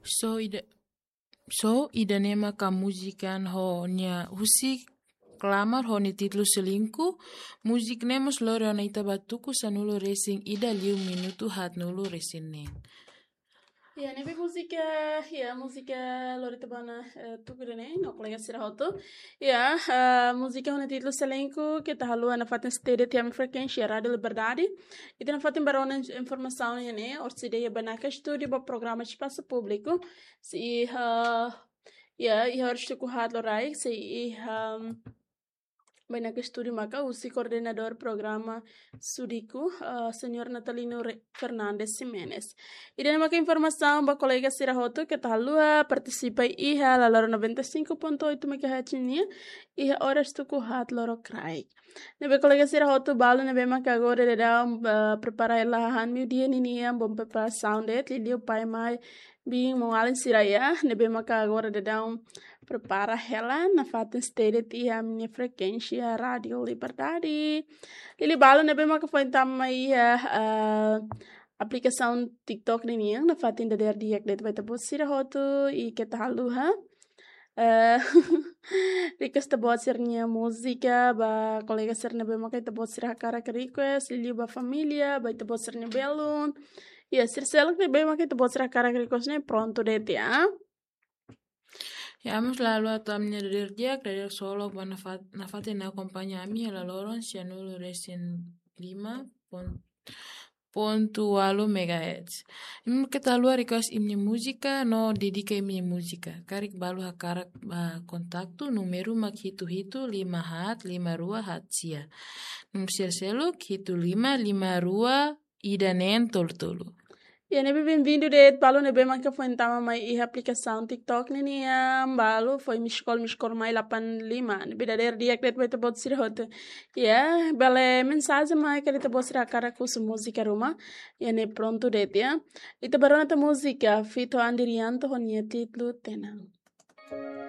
So ida nema ka musikan ho nya husi klamar ho ni titlu selingku musik nemos lore ona ita batuku sanulu racing ida liu minutu hat nulu racing. Ja, nebe música Lorita Bana tukurene, no colega Sirahoto. Ja, música é título selenco que tá halua na fatem stede tiam frequência Rádio Liberdade. E tem na fatem barona informação né, orsideia banaka estúdio para programa de espaço público. Se ja, e hoje tu kuhat lorai, se banyak estúdio maka usi coordenador programa Sudiku, Senhor Natalino Fernandes Jimenez. E daí maka informação ba colega Sirahoto que tá lua participa iha la loro 95.8 MHz nia iha horas tu kuhat loro krai. Nebe colega Sirahoto balo nebe maka agora de dar preparar la han mi dia nia bom preparar sound it lili o pai mai bing mo alin siraya nebe maka agora de dar prepara ela na faten stede tia a minha frequência Rádio Liberdade. Lili balo nebe maka foi também aplicação TikTok ni na faten da der dia que vai ter Sirahoto e que tá luha. Request buat sernya música ba colega sernya be maka te buat serha cara que request lili ba família ba te buat sernya belun e ser selak be maka te buat serha cara que request ne pronto de tia. Ya amos lalu atamnya dari dia dari solo ba nafate na acompanhami ela loron sianulu racing 5.8 MHz. Im kita luar request imni música no dedica imni música. Karik balu hakarak kontaktu número mak hitu 5 hat 5 rua hat sia. Número seluk hitu 5 rua ida nen tolu. E nebe bem-vindo de balo nebe manca foi então mai e aplicação TikTok ni balo foi me escola mai lá pan lima nebe der dia que vai te bot sir hot ya bale mensagem mai que te bot sir a cara com música ruma e ne pronto de dia e te barona ta música fito andirianto honia título tena